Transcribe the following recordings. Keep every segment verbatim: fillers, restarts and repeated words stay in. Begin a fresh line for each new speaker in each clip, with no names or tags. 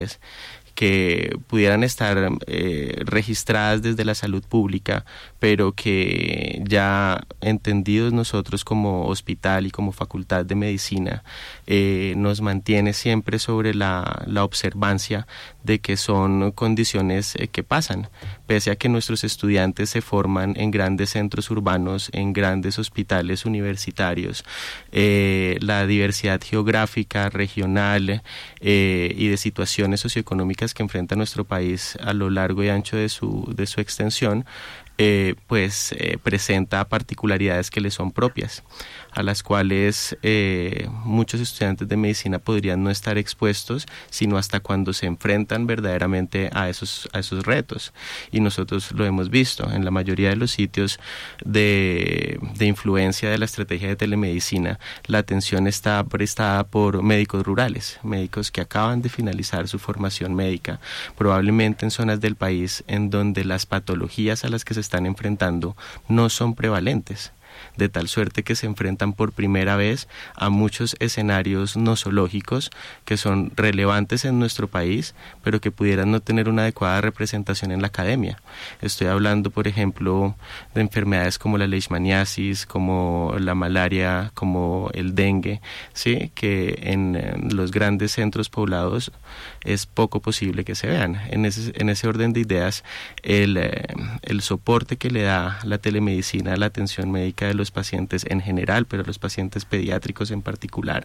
que pudieran estar eh, registradas desde la salud pública, pero que ya entendidos nosotros como hospital y como facultad de medicina, eh, nos mantiene siempre sobre la, la observancia de que son condiciones eh, que pasan, pese a que nuestros estudiantes se forman en grandes centros urbanos, en grandes hospitales universitarios, eh, la diversidad geográfica, regional eh, y de situaciones socioeconómicas que enfrenta nuestro país a lo largo y ancho de su, de su extensión, eh, pues eh, presenta particularidades que le son propias, a las cuales eh, muchos estudiantes de medicina podrían no estar expuestos, sino hasta cuando se enfrentan verdaderamente a esos, a esos retos. Y nosotros lo hemos visto en la mayoría de los sitios de, de influencia de la estrategia de telemedicina. La atención está prestada por médicos rurales, médicos que acaban de finalizar su formación médica, probablemente en zonas del país en donde las patologías a las que se están enfrentando no son prevalentes, de tal suerte que se enfrentan por primera vez a muchos escenarios nosológicos que son relevantes en nuestro país, pero que pudieran no tener una adecuada representación en la academia. Estoy hablando, por ejemplo, de enfermedades como la leishmaniasis, como la malaria, como el dengue, ¿sí? Que en, en los grandes centros poblados es poco posible que se vean. En ese, en ese orden de ideas, el, eh, el soporte que le da la telemedicina a la atención médica de los pacientes en general, pero a los pacientes pediátricos en particular,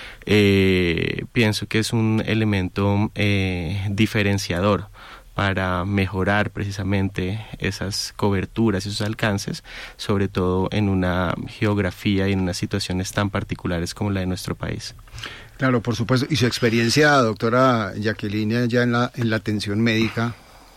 eh, pienso que es un elemento eh, diferenciador para mejorar precisamente esas coberturas y esos alcances, sobre todo en una geografía y en unas situaciones tan particulares como la de nuestro país.
Claro, por supuesto. Y su experiencia, doctora Jacqueline, ya en la, en la atención médica.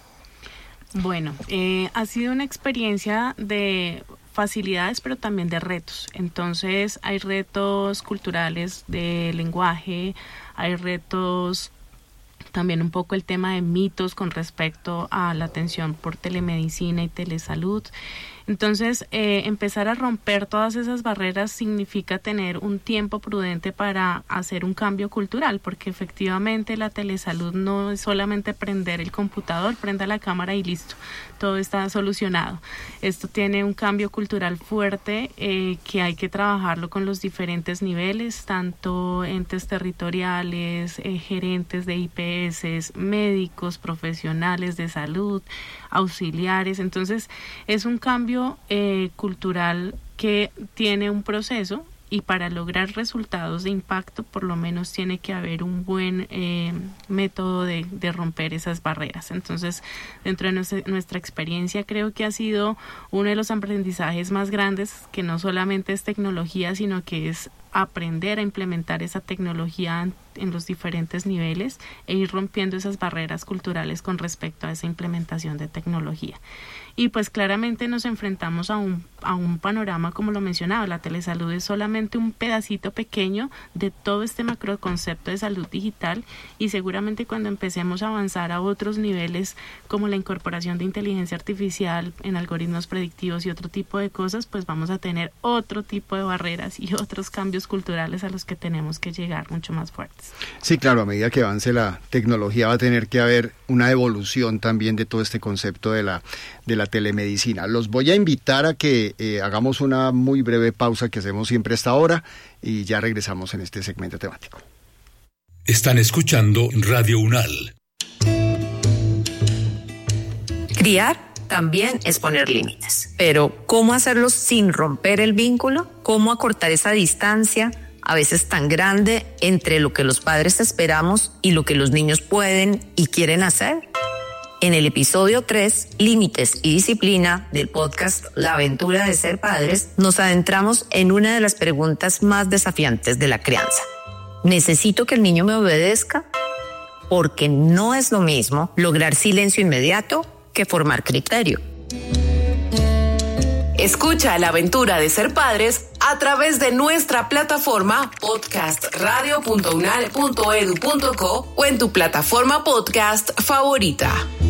Bueno, eh, ha sido una experiencia de facilidades, pero también de retos. Entonces, hay retos culturales de lenguaje, hay retos también un poco el tema de mitos con respecto a la atención por telemedicina y telesalud. Entonces, eh, empezar a romper todas esas barreras significa tener un tiempo prudente para hacer un cambio cultural, porque efectivamente la telesalud no es solamente prender el computador, prenda la cámara y listo, todo está solucionado. Esto tiene un cambio cultural fuerte eh, que hay que trabajarlo con los diferentes niveles, tanto entes territoriales, eh, gerentes de I P S, médicos, profesionales de salud, auxiliares. Entonces, es un cambio Eh, cultural que tiene un proceso, y para lograr resultados de impacto por lo menos tiene que haber un buen eh, método de, de romper esas barreras. Entonces, dentro de nuestra, nuestra experiencia, creo que ha sido uno de los aprendizajes más grandes, que no solamente es tecnología, sino que es aprender a implementar esa tecnología en, en los diferentes niveles e ir rompiendo esas barreras culturales con respecto a esa implementación de tecnología. Y pues claramente nos enfrentamos a un, a un panorama, como lo mencionaba, la telesalud es solamente un pedacito pequeño de todo este macroconcepto de salud digital, y seguramente cuando empecemos a avanzar a otros niveles como la incorporación de inteligencia artificial en algoritmos predictivos y otro tipo de cosas, pues vamos a tener otro tipo de barreras y otros cambios culturales a los que tenemos que llegar mucho más fuertes.
Sí, claro, a medida que avance la tecnología va a tener que haber una evolución también de todo este concepto de la, de la telemedicina. Los voy a invitar a que eh, hagamos una muy breve pausa que hacemos siempre a esta hora y ya regresamos en este segmento temático.
Están escuchando Radio UNAL.
Criar también es poner límites, pero ¿cómo hacerlos sin romper el vínculo? ¿Cómo acortar esa distancia, a veces tan grande, entre lo que los padres esperamos y lo que los niños pueden y quieren hacer? En el episodio tres, Límites y Disciplina, del podcast La aventura de ser padres, nos adentramos en una de las preguntas más desafiantes de la crianza. ¿Necesito que el niño me obedezca? Porque no es lo mismo lograr silencio inmediato que formar criterio.
Escucha La aventura de ser padres a través de nuestra plataforma podcast radio punto unal punto edu punto co o en tu plataforma podcast favorita.